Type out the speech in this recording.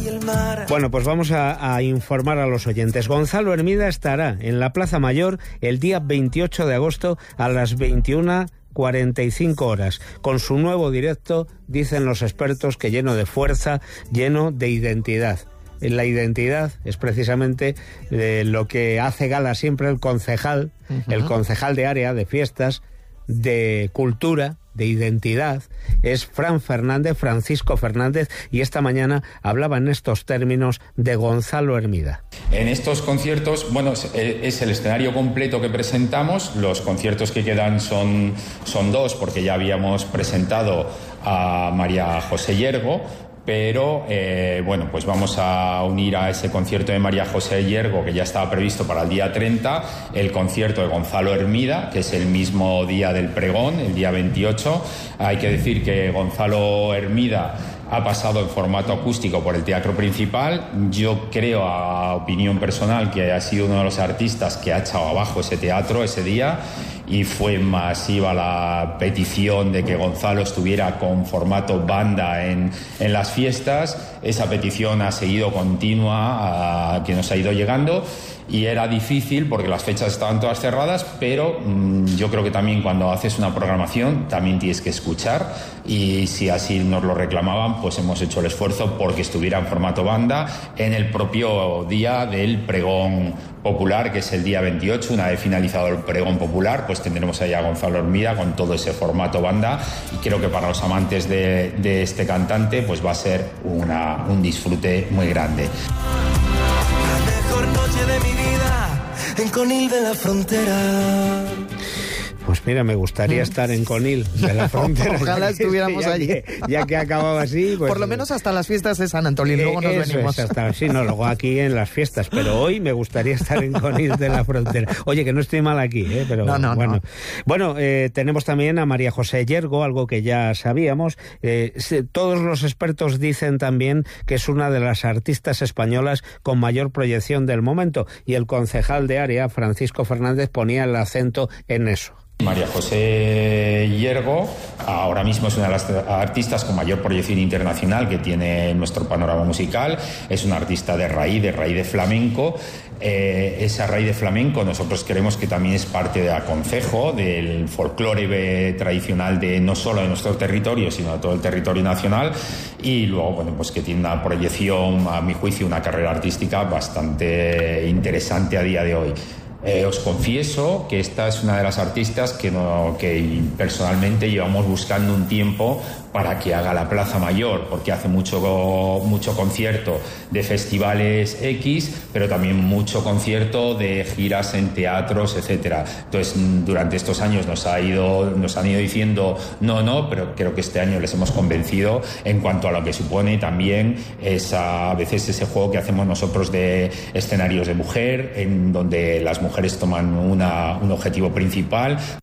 Bueno, pues vamos a informar a los oyentes. Gonzalo Hermida estará en la Plaza Mayor el día 28 de agosto a las 21:45 horas, con su nuevo directo, dicen los expertos, que lleno de fuerza, lleno de identidad. La identidad es precisamente lo que hace gala siempre el concejal de área, de fiestas, de cultura, de identidad, es Francisco Fernández, y esta mañana hablaba en estos términos de Gonzalo Hermida. En estos conciertos, bueno, es el escenario completo que presentamos. Los conciertos que quedan son dos, porque ya habíamos presentado a María José Yergo, pero bueno, pues vamos a unir a ese concierto de María José Yergo, que ya estaba previsto para el día 30, el concierto de Gonzalo Hermida, que es el mismo día del pregón, el día 28. Hay que decir que Gonzalo Hermida ha pasado en formato acústico por el Teatro Principal. Yo creo, a opinión personal, que ha sido uno de los artistas que ha echado abajo ese teatro ese día, y fue masiva la petición de que Gonzalo estuviera con formato banda en las fiestas. Esa petición ha seguido continua, que nos ha ido llegando, y era difícil porque las fechas estaban todas cerradas, pero yo creo que también cuando haces una programación también tienes que escuchar, y si así nos lo reclamaban, pues hemos hecho el esfuerzo porque estuviera en formato banda en el propio día del pregón popular, que es el día 28. Una vez finalizado el pregón popular, pues tendremos ahí a Gonzalo Hermida con todo ese formato banda, y creo que para los amantes de este cantante pues va a ser un disfrute muy grande. La mejor noche de mi vida en Conil de la Frontera. Pues mira, me gustaría estar en Conil de la Frontera. Ojalá estuviéramos allí. Ya que acababa así, pues, por lo menos hasta las fiestas de San Antolín, luego nos venimos. Luego aquí en las fiestas, pero hoy me gustaría estar en Conil de la Frontera. Oye, que no estoy mal aquí, pero bueno. Bueno, tenemos también a María José Yergo, algo que ya sabíamos. Todos los expertos dicen también que es una de las artistas españolas con mayor proyección del momento, y el concejal de área, Francisco Fernández, ponía el acento en eso. María José Yergo ahora mismo es una de las artistas con mayor proyección internacional que tiene nuestro panorama musical. Es una artista de raíz de flamenco. Esa raíz de flamenco nosotros creemos que también es parte del concejo, del folclore tradicional de no solo de nuestro territorio, sino de todo el territorio nacional, y luego, bueno, pues que tiene una proyección, a mi juicio, una carrera artística bastante interesante a día de hoy. Os confieso que esta es una de las artistas que personalmente llevamos buscando un tiempo para que haga la Plaza Mayor, porque hace mucho concierto de festivales X, pero también mucho concierto de giras en teatros, etcétera. Entonces, durante estos años nos han ido diciendo no, pero creo que este año les hemos convencido en cuanto a lo que supone también a veces ese juego que hacemos nosotros de escenarios de mujer, en donde las mujeres toman un objetivo principal,